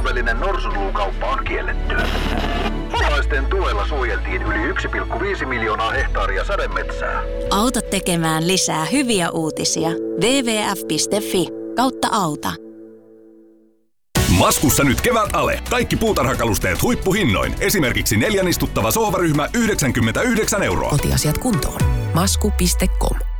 Kansainvälinen norsunluukauppa on kielletty. Polaisten tuella suojeltiin yli 1,5 miljoonaa hehtaaria sademetsää. Auta tekemään lisää hyviä uutisia. wwf.fi/auta. Maskussa nyt kevät-ale. Kaikki puutarhakalusteet huippuhinnoin. Esimerkiksi 4 istuttava sohvaryhmä 99 €. Kotiasiat kuntoon. Masku.com